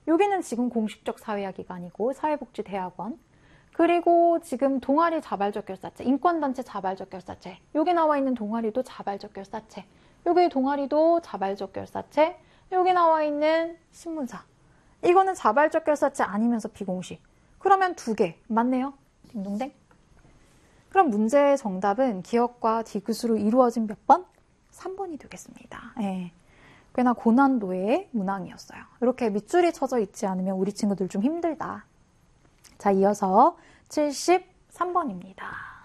여기는 지금 공식적 사회학기관이고 사회복지대학원. 그리고 지금 동아리 자발적 결사체, 인권단체 자발적 결사체. 여기 나와 있는 동아리도 자발적 결사체. 여기 동아리도 자발적 결사체. 여기 나와 있는 신문사. 이거는 자발적 결사체 아니면서 비공식. 그러면 2개. 맞네요. 딩동댕. 그럼 문제의 정답은 기역과 디귿으로 이루어진 몇 번? 3번이 되겠습니다. 예. 꽤나 고난도의 문항이었어요. 이렇게 밑줄이 쳐져 있지 않으면 우리 친구들 좀 힘들다. 자, 이어서 73번입니다.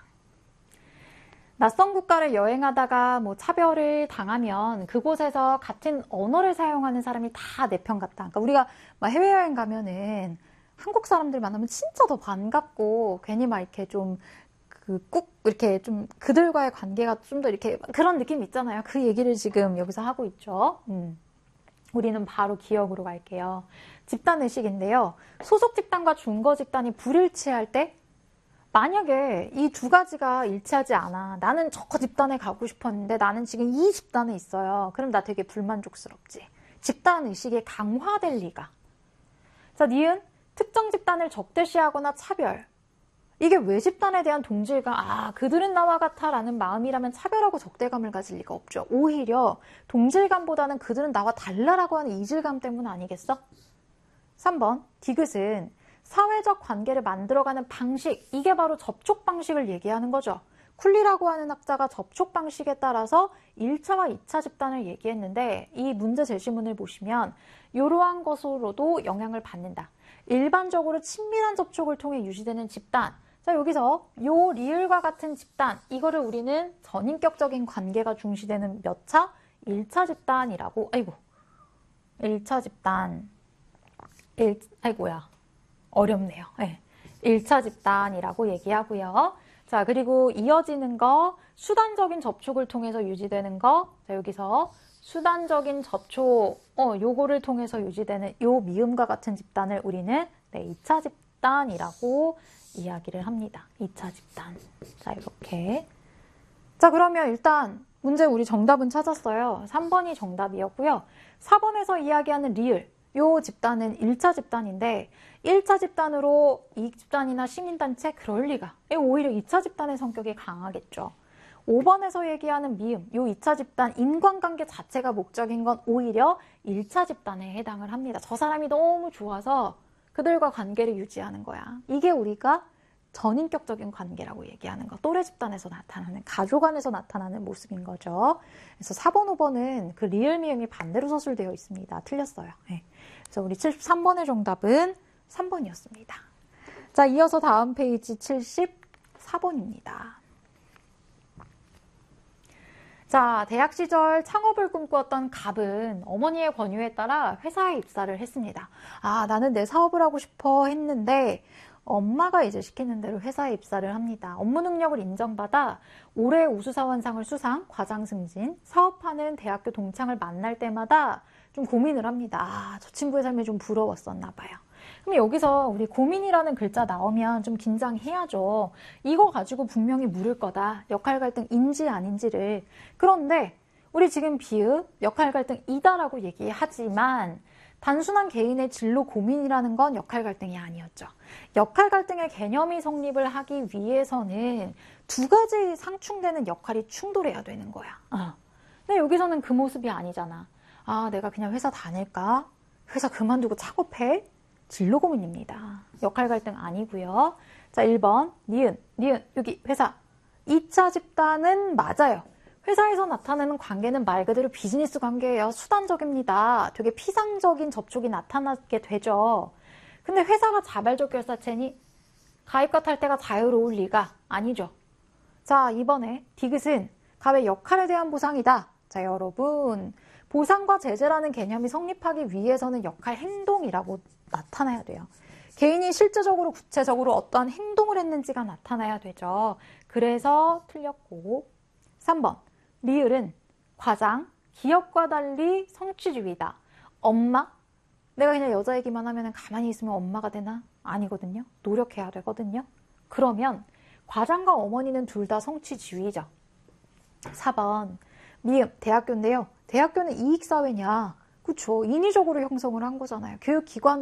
낯선 국가를 여행하다가 뭐 차별을 당하면 그곳에서 같은 언어를 사용하는 사람이 다 내 편 같다. 그러니까 우리가 막 해외여행 가면은 한국 사람들 만나면 진짜 더 반갑고 괜히 막 이렇게 좀 꾹 이렇게 좀 그들과의 관계가 좀 더 이렇게 그런 느낌 있잖아요. 그 얘기를 지금 여기서 하고 있죠. 우리는 바로 기억으로 갈게요. 집단의식인데요. 소속 집단과 준거 집단이 불일치할 때 만약에 이 2가지가 일치하지 않아. 나는 저 집단에 가고 싶었는데 나는 지금 이 집단에 있어요. 그럼 나 되게 불만족스럽지. 집단의식이 강화될 리가. 자, 니은 특정 집단을 적대시하거나 차별. 이게 왜 집단에 대한 동질감, 그들은 나와 같아 라는 마음이라면 차별하고 적대감을 가질 리가 없죠. 오히려 동질감보다는 그들은 나와 달라라고 하는 이질감 때문 아니겠어? 3번, 디귿은 사회적 관계를 만들어가는 방식, 이게 바로 접촉 방식을 얘기하는 거죠. 쿨리라고 하는 학자가 접촉 방식에 따라서 1차와 2차 집단을 얘기했는데 이 문제 제시문을 보시면 이러한 것으로도 영향을 받는다. 일반적으로 친밀한 접촉을 통해 유지되는 집단. 자, 여기서 요 리을과 같은 집단, 이거를 우리는 전인격적인 관계가 중시되는 몇 차? 1차 집단이라고, 1차 집단. 어렵네요. 네. 1차 집단이라고 얘기하고요. 자, 그리고 이어지는 거, 수단적인 접촉을 통해서 유지되는 거. 자, 여기서 수단적인 접촉, 요거를 통해서 유지되는 요 미음과 같은 집단을 우리는 2차 집단이라고 이야기를 합니다. 2차 집단. 자, 이렇게. 자, 그러면 일단 문제 우리 정답은 찾았어요. 3번이 정답이었고요. 4번에서 이야기하는 리을. 요 집단은 1차 집단인데 1차 집단으로 이익집단이나 시민단체 그럴 리가. 오히려 2차 집단의 성격이 강하겠죠. 5번에서 얘기하는 미음, 요 2차 집단 인간관계 자체가 목적인 건 오히려 1차 집단에 해당을 합니다. 저 사람이 너무 좋아서 그들과 관계를 유지하는 거야. 이게 우리가 전인격적인 관계라고 얘기하는 거. 또래 집단에서 나타나는, 가족 안에서 나타나는 모습인 거죠. 그래서 4번, 5번은 그 리을 미음이 반대로 서술되어 있습니다. 틀렸어요. 네. 그래서 우리 73번의 정답은 3번이었습니다. 자, 이어서 다음 페이지 74번입니다. 자, 대학 시절 창업을 꿈꾸었던 갑은 어머니의 권유에 따라 회사에 입사를 했습니다. 나는 내 사업을 하고 싶어 했는데 엄마가 이제 시키는 대로 회사에 입사를 합니다. 업무 능력을 인정받아 올해 우수사원상을 수상, 과장 승진, 사업하는 대학교 동창을 만날 때마다 좀 고민을 합니다. 저 친구의 삶이 좀 부러웠었나 봐요. 그럼 여기서 우리 고민이라는 글자 나오면 좀 긴장해야죠. 이거 가지고 분명히 물을 거다. 역할 갈등인지 아닌지를. 그런데 우리 지금 비읍 역할 갈등이다라고 얘기하지만 단순한 개인의 진로 고민이라는 건 역할 갈등이 아니었죠. 역할 갈등의 개념이 성립을 하기 위해서는 2가지 상충되는 역할이 충돌해야 되는 거야. 근데 여기서는 그 모습이 아니잖아. 내가 그냥 회사 다닐까? 회사 그만두고 창업해? 진로 고민입니다. 역할 갈등 아니고요. 자, 1번 니은 여기 회사 2차 집단은 맞아요. 회사에서 나타나는 관계는 말 그대로 비즈니스 관계예요. 수단적입니다. 되게 피상적인 접촉이 나타나게 되죠. 근데 회사가 자발적 결사체니 가입과 탈퇴가 자유로울 리가 아니죠. 자, 이번에 디귿은 갑의 역할에 대한 보상이다. 자, 여러분 보상과 제재라는 개념이 성립하기 위해서는 역할 행동이라고 나타나야 돼요. 개인이 실제적으로 구체적으로 어떠한 행동을 했는지가 나타나야 되죠. 그래서 틀렸고 3번 리을은 과장, 기업과 달리 성취주의다. 엄마? 내가 그냥 여자 얘기만 하면 가만히 있으면 엄마가 되나? 아니거든요. 노력해야 되거든요. 그러면 과장과 어머니는 둘 다 성취주의죠. 4번 미음, 대학교인데요. 대학교는 이익사회냐? 그쵸. 인위적으로 형성을 한 거잖아요. 교육기관